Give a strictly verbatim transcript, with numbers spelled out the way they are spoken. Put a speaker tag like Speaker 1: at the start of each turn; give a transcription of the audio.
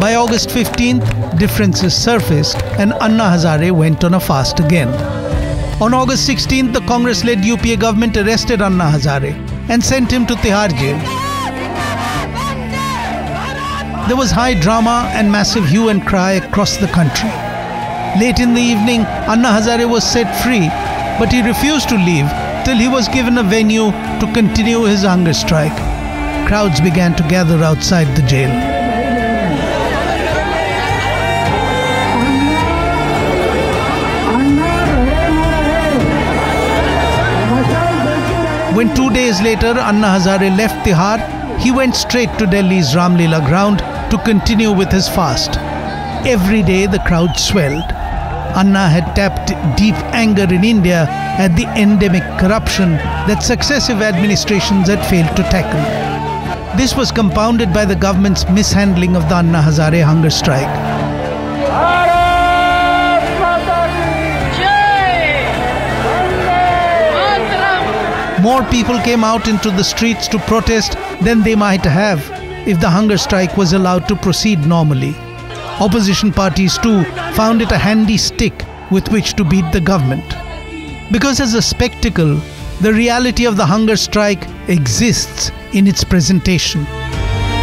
Speaker 1: By August fifteenth, differences surfaced and Anna Hazare went on a fast again. On August sixteenth, the Congress-led U P A government arrested Anna Hazare and sent him to Tihar jail. There was high drama and massive hue and cry across the country. Late in the evening, Anna Hazare was set free, but he refused to leave till he was given a venue to continue his hunger strike. Crowds began to gather outside the jail. When two days later Anna Hazare left Tihar, he went straight to Delhi's Ramlila ground to continue with his fast. Every day the crowd swelled. Anna had tapped deep anger in India at the endemic corruption that successive administrations had failed to tackle. This was compounded by the government's mishandling of the Anna Hazare hunger strike. More people came out into the streets to protest than they might have if the hunger strike was allowed to proceed normally. Opposition parties too found it a handy stick with which to beat the government. Because as a spectacle, the reality of the hunger strike exists in its presentation.